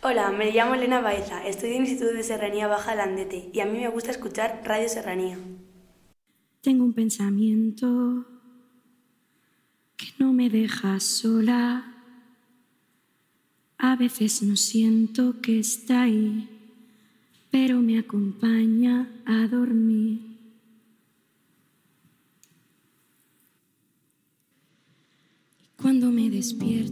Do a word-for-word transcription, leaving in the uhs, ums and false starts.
Hola, me llamo Elena Baeza, estudio en el Instituto de Serranía Baja Landete y a mí me gusta escuchar Radio Serranía. Tengo un pensamiento que no me deja sola. A veces no siento que está ahí, pero me acompaña a dormir. Cuando me despierto